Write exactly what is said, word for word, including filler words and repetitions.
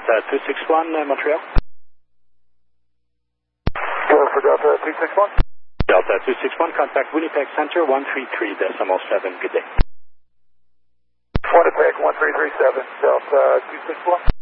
Delta two six one, uh, Montreal. Go for Delta two six one. Delta two six one, contact Winnipeg Center one three three decimal seven. Good day. Winnipeg one three three seven, Delta two six one.